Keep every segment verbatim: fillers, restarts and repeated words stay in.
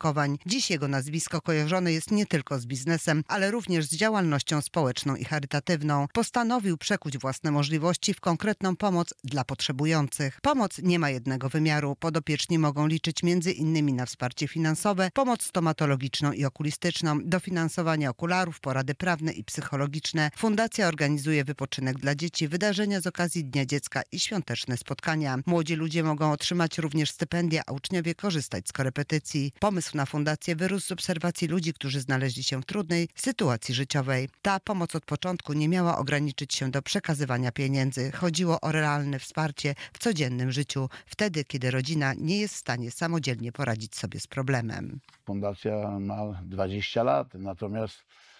umiarkowań. Dziś jego nazwisko kojarzone jest nie tylko z biznesem, ale również z działalnością społeczną i charytatywną. Postanowił przekuć własne możliwości w konkretną pomoc dla potrzebujących. Pomoc nie ma jednego wymiaru. Podopieczni mogą liczyć między innymi na wsparcie finansowe, pomoc stomatologiczną i okulistyczną, dofinansowanie okularów, porady prawne i psychologiczne. Fundacja organizuje wypoczynek dla dzieci, wydarzenia z okazji Dnia Dziecka i świąteczne spotkania. Młodzi ludzie mogą otrzymać również stypendia, a uczniowie korzystać z korepetycji. Pomysł na fundację wyrósł z obserwacji ludzi, którzy znaleźli się w trudnej sytuacji życiowej. Ta pomoc od początku nie miała ograniczyć się do przekazywania pieniędzy. Chodziło o realne wsparcie w codziennym życiu, wtedy, kiedy rodzina nie jest w stanie samodzielnie poradzić sobie z problemem. Fundacja ma dwadzieścia lat, natomiast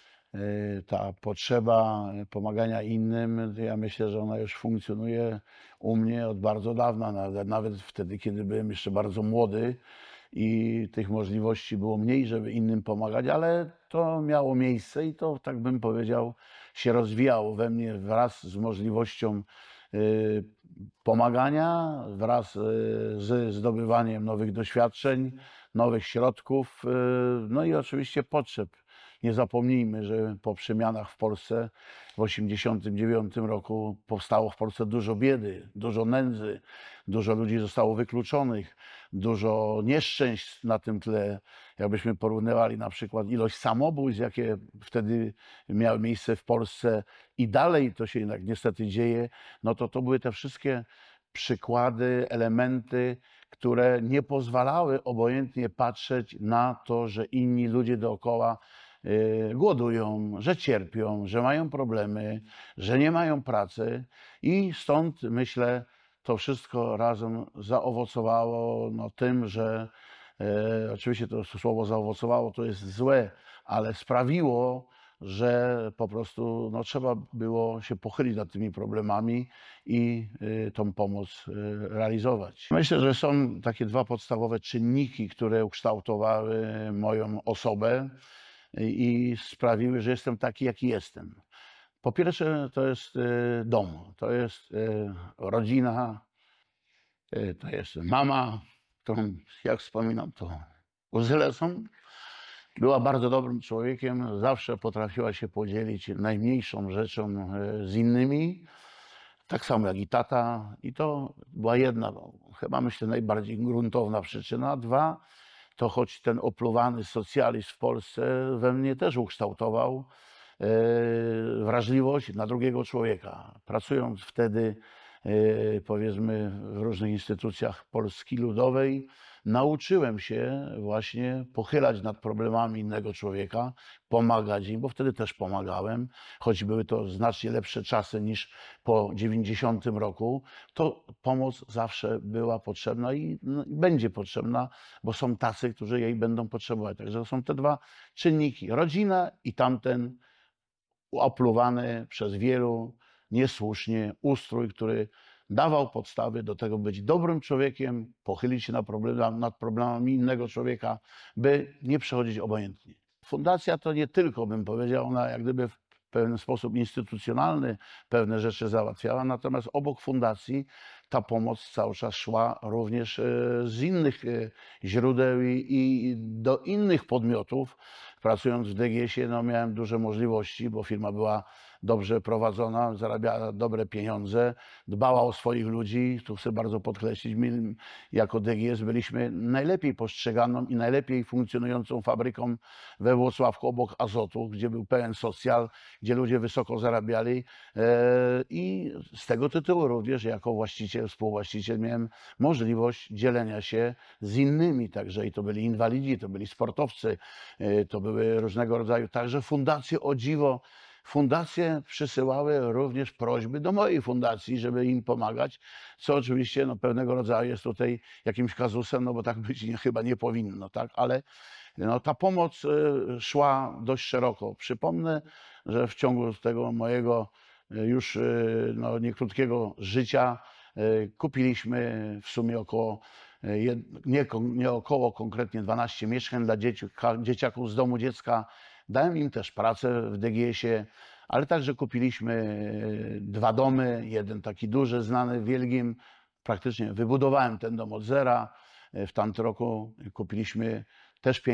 ta potrzeba pomagania innym, ja myślę, że ona już funkcjonuje u mnie od bardzo dawna, nawet, nawet wtedy, kiedy byłem jeszcze bardzo młody i tych możliwości było mniej, żeby innym pomagać, ale to miało miejsce i to, tak bym powiedział, się rozwijało we mnie wraz z możliwością y, pomagania, wraz y, z zdobywaniem nowych doświadczeń, nowych środków, y, no i oczywiście potrzeb. Nie zapomnijmy, że po przemianach w Polsce w osiemdziesiątym dziewiątym roku powstało w Polsce dużo biedy, dużo nędzy, dużo ludzi zostało wykluczonych, dużo nieszczęść na tym tle. Jakbyśmy porównywali na przykład ilość samobójstw, jakie wtedy miały miejsce w Polsce i dalej to się jednak niestety dzieje, no to to były te wszystkie przykłady, elementy, które nie pozwalały obojętnie patrzeć na to, że inni ludzie dookoła głodują, że cierpią, że mają problemy, że nie mają pracy i stąd myślę, to wszystko razem zaowocowało no, tym, że e, oczywiście to słowo zaowocowało to jest złe, ale sprawiło, że po prostu no, trzeba było się pochylić nad tymi problemami i y, tą pomoc y, realizować. Myślę, że są takie dwa podstawowe czynniki, które ukształtowały moją osobę i sprawiły, że jestem taki, jaki jestem. Po pierwsze, to jest dom, to jest rodzina, to jest mama, którą, jak wspominam, to łzy lecą. Była bardzo dobrym człowiekiem, zawsze potrafiła się podzielić najmniejszą rzeczą z innymi, tak samo jak i tata. I to była jedna, chyba myślę, najbardziej gruntowna przyczyna. Dwa, to choć ten opluwany socjalizm w Polsce we mnie też ukształtował e, wrażliwość na drugiego człowieka. Pracując wtedy, e, powiedzmy, w różnych instytucjach Polski Ludowej, nauczyłem się właśnie pochylać nad problemami innego człowieka, pomagać im, bo wtedy też pomagałem, choć były to znacznie lepsze czasy niż po dziewięćdziesiątym roku, to pomoc zawsze była potrzebna i no, będzie potrzebna, bo są tacy, którzy jej będą potrzebować. Także to są te dwa czynniki, rodzina i tamten opluwany przez wielu niesłusznie ustrój, który dawał podstawy do tego, być dobrym człowiekiem, pochylić się nad, problem, nad problemami innego człowieka, by nie przechodzić obojętnie. Fundacja to nie tylko, bym powiedział, ona jak gdyby w pewien sposób instytucjonalny pewne rzeczy załatwiała, natomiast obok fundacji ta pomoc cały czas szła również z innych źródeł i, i do innych podmiotów. Pracując w D G S-ie no, miałem duże możliwości, bo firma była dobrze prowadzona, zarabiała dobre pieniądze, dbała o swoich ludzi. Tu chcę bardzo podkreślić, my jako D G S byliśmy najlepiej postrzeganą i najlepiej funkcjonującą fabryką we Włocławku obok Azotu, gdzie był pełen socjal, gdzie ludzie wysoko zarabiali i z tego tytułu również jako właściciel, współwłaściciel miałem możliwość dzielenia się z innymi, także i to byli inwalidzi, to byli sportowcy, to były różnego rodzaju, także fundacje, o dziwo, fundacje przysyłały również prośby do mojej fundacji, żeby im pomagać, co oczywiście no, pewnego rodzaju jest tutaj jakimś kazusem, no bo tak być nie, chyba nie powinno, tak, ale no, ta pomoc y, szła dość szeroko. Przypomnę, że w ciągu tego mojego y, już y, no, niekrótkiego życia y, kupiliśmy w sumie około, y, nie, nie około, konkretnie dwanaście mieszkań dla dzieci, dzieciaków z domu dziecka. Dałem im też pracę w D G S-ie, ale także kupiliśmy dwa domy, jeden taki duży, znany w Wielgim. Praktycznie wybudowałem ten dom od zera. W tamtym roku kupiliśmy też pięć